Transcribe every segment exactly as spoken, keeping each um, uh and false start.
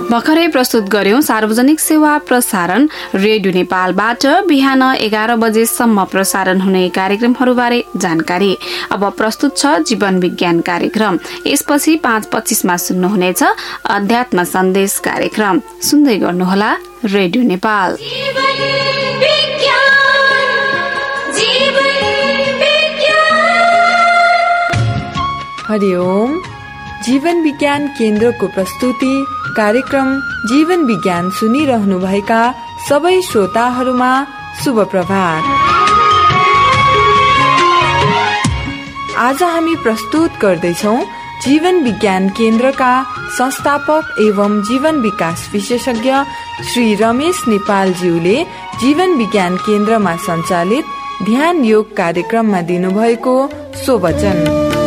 भर्खरै प्रस्तुत गर्यौं सार्वजनिक सेवा प्रसारण रेडियो नेपालबाट बिहान एघार बजेसम्म प्रसारण हुने कार्यक्रमहरूबारे जानकारी। अब प्रस्तुत छ जीवन विज्ञान कार्यक्रम। यसपछि पाँच पच्चीसमा सुन्नुहुनेछ अध्यात्म सन्देश कार्यक्रम। सुन्दै गर्नुहोला रेडियो नेपाल। हरिओम। जीवन विज्ञान केन्द्रको प्रस्तुति कार्यक्रम जीवन विज्ञान सुनिरहनुभएका सबै श्रोताहरूमा शुभ प्रभात। आज हामी प्रस्तुत गर्दैछौ जीवन विज्ञान केन्द्रका संस्थापक एवं जीवन विकास विशेषज्ञ श्री रमेश नेपालज्यूले जीवन विज्ञान केन्द्रमा सञ्चालित ध्यान योग कार्यक्रममा दिनुभएको सोवचन।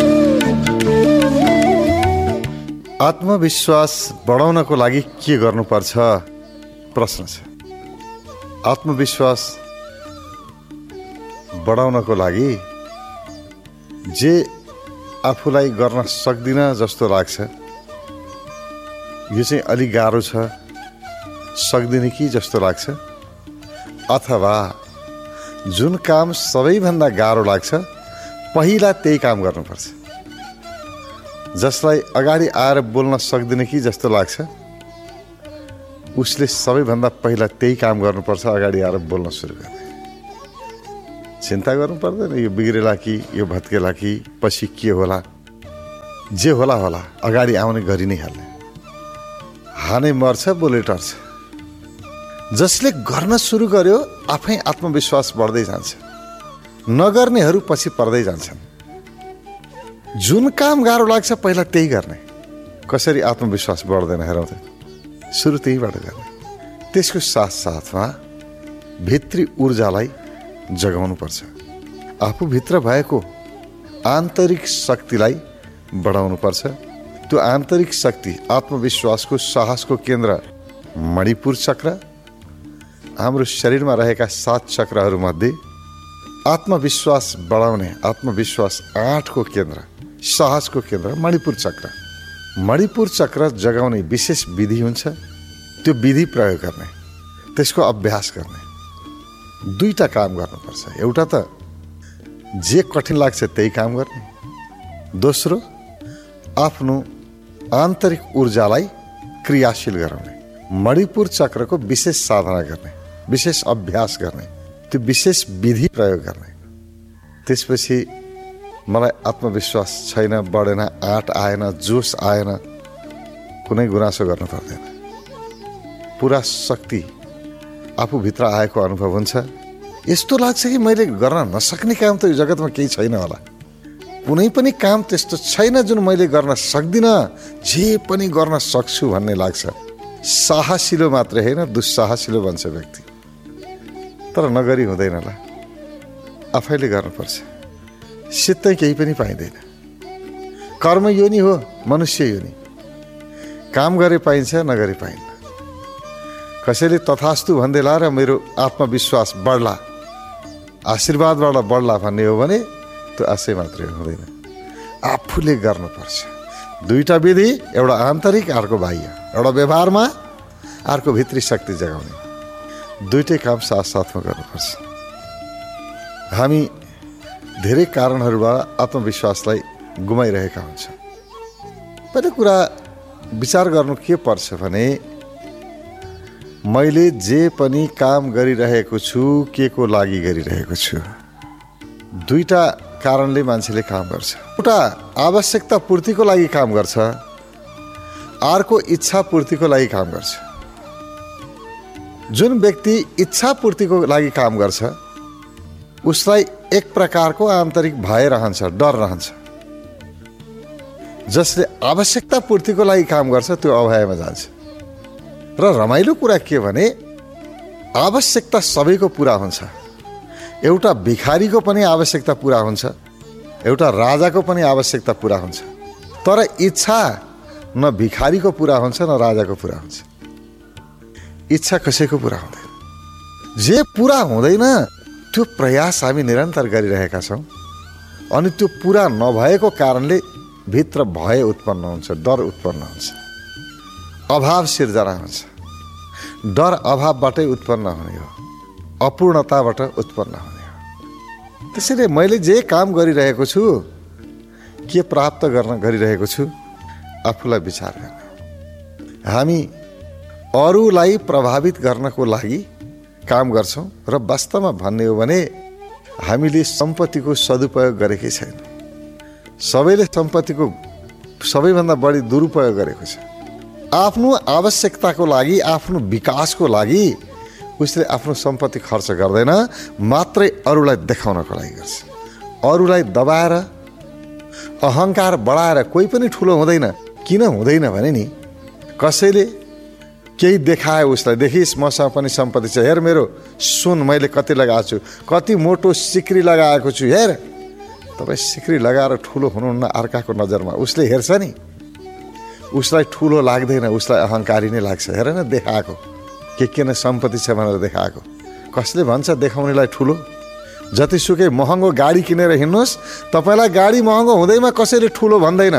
आत्मविश्वास बढाउनको लागि के गर्नुपर्छ प्रश्न छ। आत्मविश्वास बढाउनको लागि जे आफूलाई गर्न सक्दिन जस्तो लाग्छ, यो चाहिँ अलि गाह्रो छ, सक्दिन कि जस्तो लाग्छ, अथवा जुन काम सबैभन्दा गाह्रो लाग्छ पहिला त्यही काम गर्नुपर्छ, जसलाई अगाडि आएर बोल्न सक्दिन कि जस्तो लाग्छ उसले सबैभन्दा पहिला त्यही काम गर्नुपर्छ, अगाडि आएर बोल्न सुरु गर्ने। चिन्ता गर्नु पर्दैन यो बिग्रेला कि यो भत्केला कि पछि के होला, जे होला होला अगाडि आउने गरी नै हाल्ने। हाने मर्छ बोले टर्छ। जसले गर्न सुरु गर्यो आफै आत्मविश्वास बढ्दै जान्छ, नगर्नेहरू पछि पर्दै जान्छन्। जुन काम गाह्रो लाग्छ पहिला त्यही गर्ने। कसरी आत्मविश्वास बढ्दैन हेरौँ त। सुरु त्यहीबाट गर्ने। त्यसको साथ साथमा भित्री ऊर्जालाई जगाउनु पर्छ। आफूभित्र भएको आन्तरिक शक्तिलाई बढाउनु पर्छ। त्यो आन्तरिक शक्ति आत्मविश्वासको साहसको केन्द्र मणिपुर चक्र, हाम्रो शरीरमा रहेका सात चक्रहरूमध्ये आत्मविश्वास बढाउने आत्मविश्वास आठको केन्द्र, साहसको केन्द्र मणिपुर चक्र। मणिपुर चक्र जगाउने विशेष विधि हुन्छ। त्यो विधि प्रयोग गर्ने, त्यसको अभ्यास गर्ने। दुईटा काम गर्नुपर्छ। एउटा त जे कठिन लाग्छ त्यही काम गर्ने, दोस्रो आफ्नो आन्तरिक ऊर्जालाई क्रियाशील गराउने। मणिपुर चक्रको विशेष साधना गर्ने, विशेष अभ्यास गर्ने, त्यो विशेष विधि प्रयोग गर्ने। त्यसपछि मलाई आत्मविश्वास छैन, बढेन, आँट आएन, जोस आएन, कुनै गुनासो गर्नु पर्दैन। पुरा शक्ति आफूभित्र आएको अनुभव हुन्छ। यस्तो लाग्छ कि मैले गर्न नसक्ने काम त यो जगतमा केही छैन होला, कुनै पनि काम त्यस्तो छैन जुन मैले गर्न सक्दिनँ, जे पनि गर्न सक्छु भन्ने लाग्छ। साहसिलो मात्रै होइन दुस्साहसिलो बन्छ व्यक्ति। तर नगरी हुँदैन होला, आफैले गर्नुपर्छ। सित्तै केही पनि पाइँदैन। कर्म योनि हो, मनुष्य योनि। काम गरे पाइन्छ, नगरे पाइन्न। कसैले तथास्तु भन्देला र मेरो आत्मविश्वास बढ्ला, आशीर्वादबाट बढ्ला भन्ने हो भने त्यो आशय मात्रै हुँदैन, आफूले गर्नुपर्छ। दुईटा विधि, एउटा आन्तरिक अर्को बाह्य, एउटा व्यवहारमा अर्को भित्री शक्ति जगाउने। दुईटै काम साथ साथमा गर्नुपर्छ। हामी धेरै कारणहरूबाट आत्मविश्वासलाई गुमाइरहेका हुन्छौँ। पहिलो कुरा विचार गर्नु के पर्छ भने मैले जे पनि काम गरिरहेको छु के को लागि गरिरहेको छु। दुईटा कारणले मान्छेले काम गर्छ। एउटा आवश्यकता पूर्तिको लागि काम गर्छ, अर्को इच्छा पूर्तिको लागि काम गर्छ। जुन व्यक्ति इच्छा पूर्तिको लागि काम गर्छ उसलाई एक प्रकारको आन्तरिक भय रहन्छ, डर रहन्छ। जसले आवश्यकता पूर्तिको लागि काम गर्छ त्यो अभयमा जान्छ। र रमाइलो कुरा के भने आवश्यकता सबैको पूरा हुन्छ। एउटा भिखारीको पनि आवश्यकता पूरा हुन्छ, एउटा राजाको पनि आवश्यकता पूरा हुन्छ। तर इच्छा न भिखारीको पूरा हुन्छ न राजाको पूरा हुन्छ। इच्छा कसैको पूरा हुँदैन। जे पूरा हुँदैन त्यो प्रयास हामी निरन्तर गरिरहेका छौँ, अनि त्यो पूरा नभएको कारणले भित्र भय उत्पन्न हुन्छ, डर उत्पन्न हुन्छ। अभाव सिर्जना हुन्छ। डर अभावबाटै उत्पन्न हुने हो, अपूर्णताबाट उत्पन्न हुने हो। त्यसैले मैले जे काम गरिरहेको छु, के प्राप्त गर्न गरिरहेको छु, आफूलाई विचार गर्न। हामी अरूलाई प्रभावित गर्नको लागि काम गर्छौँ र वास्तवमा भन्ने हो भने हामीले सम्पत्तिको सदुपयोग गरेकै छैन। सबैले सम्पत्तिको सबैभन्दा बढी दुरुपयोग गरेको छ। आफ्नो आवश्यकताको लागि, आफ्नो विकासको लागि उसले आफ्नो सम्पत्ति खर्च गर्दैन, मात्रै अरूलाई देखाउनको लागि गर्छ। अरूलाई दबाएर, अहङ्कार बढाएर कोही पनि ठुलो हुँदैन। किन हुँदैन भने नि, कसैले केही देखायो उसलाई, देखिस् मसँग पनि सम्पत्ति छ, हेर मेरो सुन मैले कति लगाएको छु, कति मोटो सिक्री लगाएको छु, हेर। तपाईँ सिक्री लगाएर ठुलो हुनुहुन्न अर्काको नजरमा, उसले हेर्छ नि, उसलाई ठुलो लाग्दैन, उसलाई अहङ्कारी नै लाग्छ। हेर न देखाएको के किन सम्पत्ति छ भनेर देखाएको। कसले भन्छ देखाउनेलाई ठुलो? जतिसुकै महँगो गाडी किनेर हिँड्नुहोस्, तपाईँलाई गाडी महँगो हुँदैमा कसैले ठुलो भन्दैन।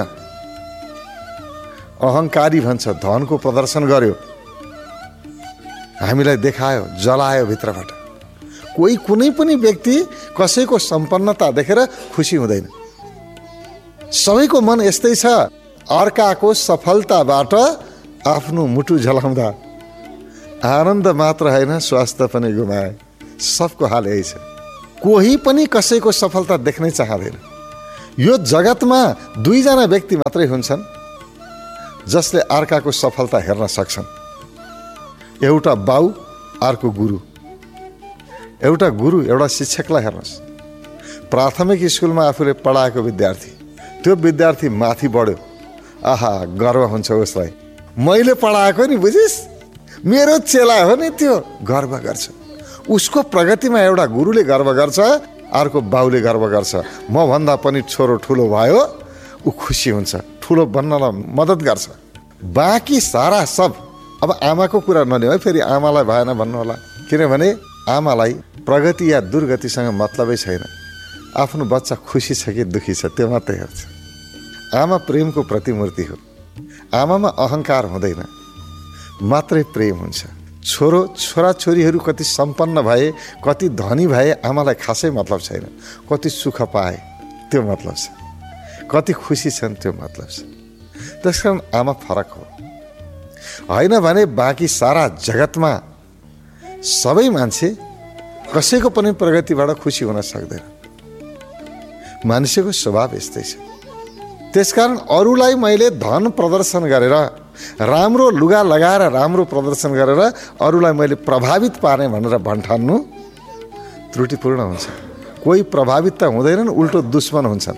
अहङ्कारी भन्छ, धनको प्रदर्शन गर्यो, हामीलाई देखायो, जलायो भित्रबाट। कोही कुनै पनि व्यक्ति कसैको सम्पन्नता देखेर खुसी हुँदैन। सबैको मन यस्तै छ, अर्काको सफलताबाट आफ्नो मुटु जलाउँदा आनन्द मात्र होइन, स्वास्थ्य पनि गुमाए। सबको हाल यही छ। कोही पनि कसैको सफलता देख्नै चाहँदैन। यो जगतमा दुईजना व्यक्ति मात्रै हुन्छन् जसले अर्काको सफलता हेर्न सक्छन्। एउटा बाउ, अर्को गुरु। एउटा गुरु, एउटा शिक्षकलाई हेर्नुहोस्। प्राथमिक स्कुलमा आफूले पढाएको विद्यार्थी, त्यो विद्यार्थी माथि बढ्यो, आहा गर्व हुन्छ उसलाई, मैले पढाएको नि बुझिस्, मेरो चेला हो नि, त्यो गर्व गर्छ। उसको प्रगतिमा एउटा गुरुले गर्व गर्छ, अर्को बाउले गर्व गर्छ। म भन्दा पनि छोरो ठुलो भयो, ऊ खुसी हुन्छ, ठुलो बन्नलाई मद्दत गर्छ। बाँकी सारा सब, अब आमाको कुरा नलिउँ है, फेरि आमालाई भएन भन्नु होला, किनभने आमालाई प्रगति या दुर्गतिसँग मतलबै छैन। आफ्नो बच्चा खुसी छ कि दुखी छ त्यो मात्रै हेर्छ। आमा प्रेमको प्रतिमूर्ति हो। आमामा अहङ्कार हुँदैन, मात्रै प्रेम हुन्छ। छोरो छोराछोरीहरू कति सम्पन्न भए, कति धनी भए, आमालाई खासै मतलब छैन। कति सुख पाए त्यो मतलब छ, कति खुसी छन् त्यो मतलब छ। त्यस कारण आमा फरक हो। होइन भने बाँकी सारा जगतमा सबै मान्छे कसैको पनि प्रगतिबाट खुसी हुन सक्दैन। मान्छेको स्वभाव यस्तै छ। त्यसकारण अरूलाई मैले धन प्रदर्शन गरेर, राम्रो लुगा लगाएर, राम्रो प्रदर्शन गरेर अरूलाई मैले प्रभावित पार्ने भनेर भन्ठान्नु त्रुटिपूर्ण हुन्छ। कोही प्रभावित त हुँदैनन्, उल्टो दुश्मन हुन्छन्।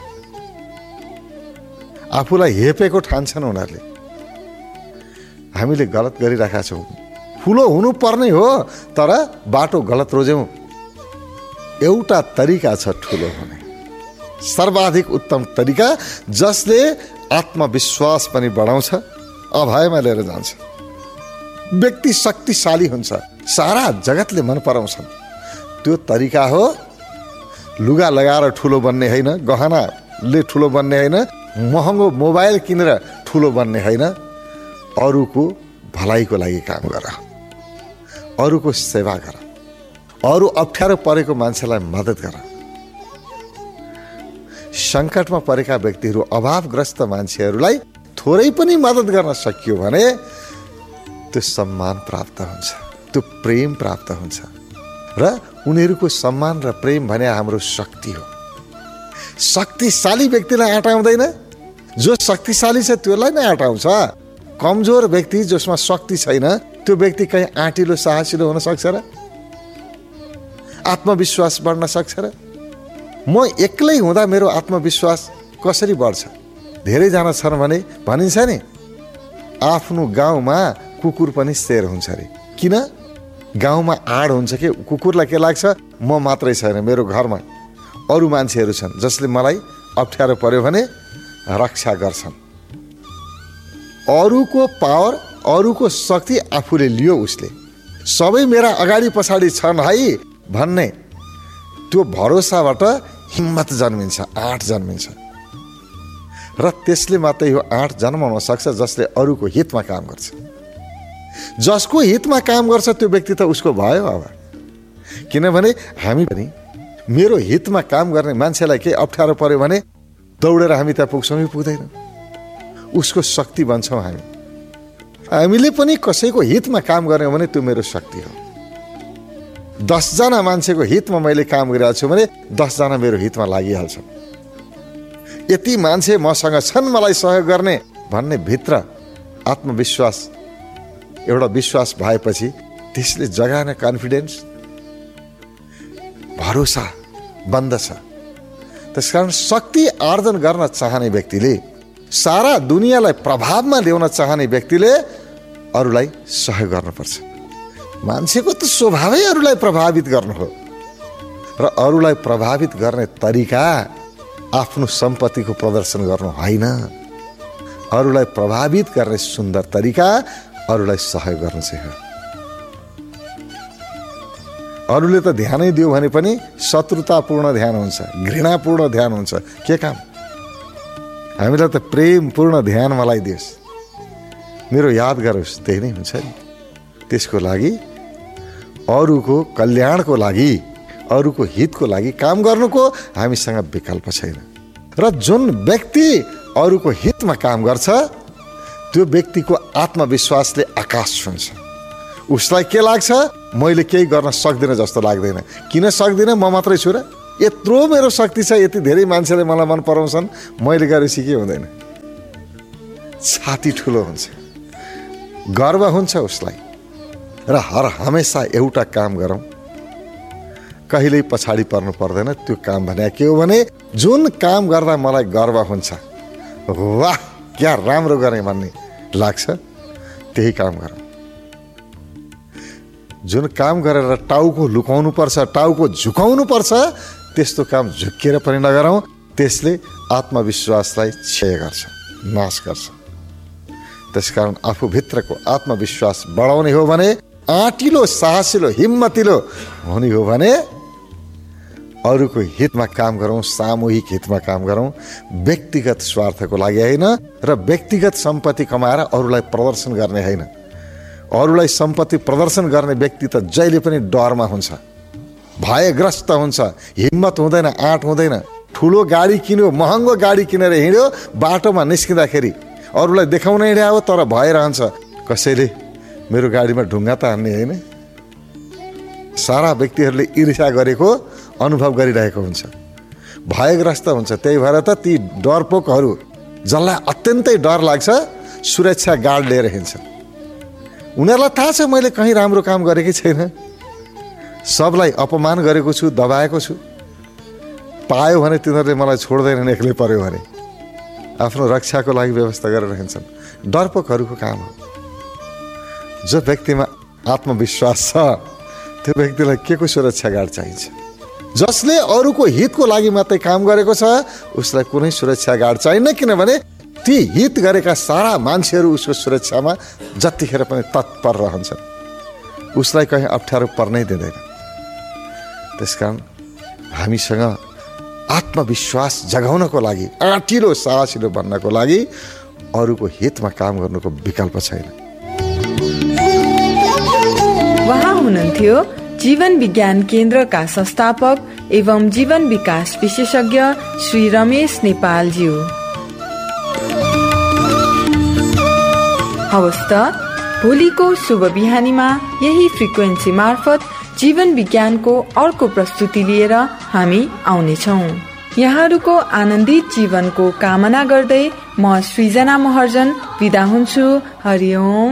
आफूलाई हेपेको ठान्छन् उनीहरूले। हामीले गलत गरिरहेका छौँ। ठुलो हुनुपर्ने हो तर बाटो गलत रोज्यौँ। एउटा तरिका छ ठुलो हुने, सर्वाधिक उत्तम तरिका, जसले आत्मविश्वास पनि बढाउँछ, अभयमा लिएर जान्छ। व्यक्ति शक्तिशाली हुन्छ, सारा जगतले मन पराउँछन्। त्यो तरिका हो लुगा लगाएर ठुलो बन्ने होइन, गहनाले ठुलो बन्ने होइन, महँगो मोबाइल किनेर ठुलो बन्ने होइन। अरूको भलाइको लागि काम गर, अरूको सेवा गर, अरू अप्ठ्यारो परेको मान्छेलाई मद्दत गर। सङ्कटमा परेका व्यक्तिहरू, अभावग्रस्त मान्छेहरूलाई थोरै पनि मद्दत गर्न सकियो भने त्यो सम्मान प्राप्त हुन्छ, त्यो प्रेम प्राप्त हुन्छ। र उनीहरूको सम्मान र प्रेम भने हाम्रो शक्ति हो। शक्तिशाली व्यक्तिलाई आँटाउँदैन, जो शक्तिशाली छ त्यसलाई नै आँटाउँछ। कमजोर व्यक्ति जसमा शक्ति छैन, त्यो व्यक्ति कहीँ आँटिलो साहसिलो हुन सक्छ र? आत्मविश्वास बढ्न सक्छ र? म एक्लै हुँदा मेरो आत्मविश्वास कसरी बढ्छ? धेरैजना छन् भने भनिन्छ नि, आफ्नो गाउँमा कुकुर पनि शेर हुन्छ अरे। किन? गाउँमा आड हुन्छ कि कुकुरलाई के लाग्छ, म मात्रै छैन, मेरो घरमा अरू मान्छेहरू छन् जसले मलाई अप्ठ्यारो पर्यो भने रक्षा गर्छन्। अरूको पावर, अरूको शक्ति आफूले लियो, उसले सबै मेरा अगाडि पछाडि छन् है भन्ने त्यो भरोसाबाट हिम्मत जन्मिन्छ, आँट जन्मिन्छ। र त्यसले मात्रै यो आँट जन्माउन सक्छ जसले अरूको हितमा काम गर्छ। जसको हितमा काम गर्छ त्यो व्यक्ति त उसको भयो अब। किनभने हामी पनि मेरो हितमा काम गर्ने मान्छेलाई केही अप्ठ्यारो पर्यो भने दौडेर हामी त्यहाँ पुग्छौँ कि पुग्दैनौँ? उसको शक्ति बन्छौँ हामी। हामीले पनि कसैको हितमा काम गर्ने हो भने त्यो मेरो शक्ति हो। दसजना मान्छेको हितमा मैले काम गरिरहेको छु भने दसजना मेरो हितमा लागिहाल्छ। यति मान्छे मसँग छन् मलाई सहयोग गर्ने भन्ने भित्र आत्मविश्वास, एउटा विश्वास भएपछि त्यसले जगाउने कन्फिडेन्स, भरोसा बन्दछ। त्यसकारण शक्ति आर्जन गर्न चाहने व्यक्तिले, सारा दुनियाँलाई प्रभावमा ल्याउन चाहने व्यक्तिले अरूलाई सहयोग गर्नुपर्छ। मान्छेको त स्वभावै अरूलाई प्रभावित गर्नु हो र अरूलाई प्रभावित गर्ने तरिका आफ्नो सम्पत्तिको प्रदर्शन गर्नु होइन। अरूलाई प्रभावित गर्ने सुन्दर तरिका अरूलाई सहयोग गर्नु चाहिँ हो। अरूले त ध्यानै दियो भने पनि शत्रुतापूर्ण ध्यान हुन्छ, घृणापूर्ण ध्यान हुन्छ। के काम? हामीलाई त प्रेमपूर्ण ध्यान मलाई दियोस्, मेरो याद गरोस्, त्यही नै हुन्छ नि। त्यसको लागि अरूको कल्याणको लागि, अरूको हितको लागि काम गर्नुको हामीसँग विकल्प छैन। र जुन व्यक्ति अरूको हितमा काम गर्छ त्यो व्यक्तिको आत्मविश्वासले आकाश छुन्छ। उसलाई के लाग्छ? मैले केही गर्न सक्दिनँ जस्तो लाग्दैन। किन सक्दिनँ? म मात्रै छु र? यत्रो मेरो शक्ति छ, यति धेरै मान्छेले मलाई मन पराउँछन्, मैले गरेपछि के हुँदैन? छाती ठुलो हुन्छ, गर्व हुन्छ उसलाई। र हर हमेसा एउटा काम गरौँ, कहिल्यै पछाडि पर्नु पर्दैन। त्यो काम भने के हो भने जुन काम गर्दा मलाई गर्व हुन्छ, वाह क्या राम्रो गरेँ भन्ने लाग्छ, त्यही काम गरौँ। जुन काम गरेर टाउको लुकाउनु पर्छ, टाउको झुकाउनु पर्छ, त्यस्तो काम झुक्किएर पनि नगरौँ। त्यसले आत्मविश्वासलाई क्षय गर्छ, नाश गर्छ। त्यसकारण आफूभित्रको आत्मविश्वास बढाउने हो भने, आँटिलो, साहसिलो, हिम्मतिलो हुने हो भने अरूको हितमा काम गरौँ, सामूहिक हितमा काम गरौँ, व्यक्तिगत स्वार्थको लागि होइन। र व्यक्तिगत सम्पत्ति कमाएर अरूलाई प्रदर्शन गर्ने होइन। अरूलाई सम्पत्ति प्रदर्शन गर्ने व्यक्ति त जहिले पनि डरमा हुन्छ, भयग्रस्त हुन्छ, हिम्मत हुँदैन, आँट हुँदैन। ठुलो गाडी किन्यो, महँगो गाडी किनेर हिँड्यो, बाटोमा निस्किँदाखेरि अरूलाई देखाउन हिँड्या हो तर भइरहन्छ, कसैले मेरो गाडीमा ढुङ्गा त हान्ने होइन। सारा व्यक्तिहरूले ईर्ष्या गरेको अनुभव गरिरहेको हुन्छ, भयग्रस्त हुन्छ। त्यही भएर त ती डरपोकहरू जसलाई अत्यन्तै डर लाग्छ सुरक्षा गार्ड लिएर हिँड्छन्। उनीहरूलाई थाहा छ मैले कहीँ राम्रो काम गरेकै छैन, सबलाई अपमान गरेको छु, दबाएको छु। पायो भने तिनीहरूले मलाई छोड्दैनन्, एक्लै पर्यो भने आफ्नो रक्षाको लागि व्यवस्था गरेर हिँड्छन्। डरपोकहरूको काम हो। जो व्यक्तिमा आत्मविश्वास छ त्यो व्यक्तिलाई के को सुरक्षा गार्ड चाहिन्छ? जसले अरूको हितको लागि मात्रै काम गरेको छ उसलाई कुनै सुरक्षा गार्ड चाहिन्न। किनभने ती हित गरेका सारा मान्छेहरू उसको सुरक्षामा जतिखेर पनि तत्पर रहन्छन्, उसलाई कहीँ अप्ठ्यारो पर्नै दिँदैन। त्यसकारण हामीसँग आत्मविश्वास जगाउनको लागि, आँटिलो साहसिलो बन्नको लागि अरूको हितमा काम गर्नुको विकल्प छैन। उहाँ हुनुहुन्थ्यो जीवन विज्ञान केन्द्रका संस्थापक एवं जीवन विकास विशेषज्ञ श्री रमेश नेपालज्यू। हवस् त भोलिको शुभ बिहानीमा यही फ्रिक्वेन्सी मार्फत जीवन विज्ञानको अर्को प्रस्तुति लिएर हामी आउनेछौँ। यहाँहरूको आनन्दित जीवनको कामना गर्दै म सृजना महर्जन बिदा हुन्छु। हरिओम।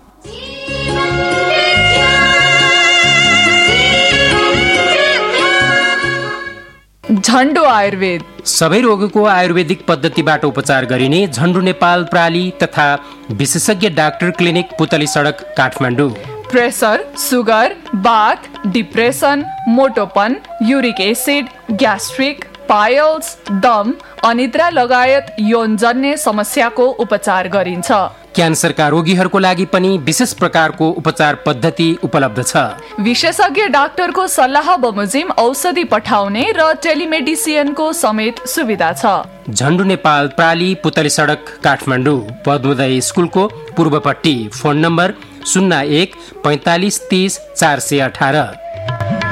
झन्डो आयुर्वेद सबै रोगको आयुर्वेदिक पद्धतिबाट उपचार गरिने झन्डो नेपाल प्राली तथा विशेषज्ञ डाक्टर क्लिनिक पुतली सडक काठमाडौँ। प्रेसर, सुगर, बाथ, depression, मोटोपन, uric acid, gastric, piles, दम, अनिद्रा लगायत यौनजन्य समस्याको उपचार गरिन्छ। क्यान्सरका रोगीहरूको लागि पनि विशेष प्रकारको उपचार पद्धति उपलब्ध छ। विशेषज्ञ डाक्टरको सल्लाह बमोजिम औषधि पठाउने र टेलिमेडिसिनको समेत सुविधा छ। झन्डु नेपाल प्राली पुतली सडक काठमाडौँ पद्मोदय स्कुलको पूर्वपट्टि। फोन नम्बर शून्य एक पैँतालिस तीस चार सय अठार।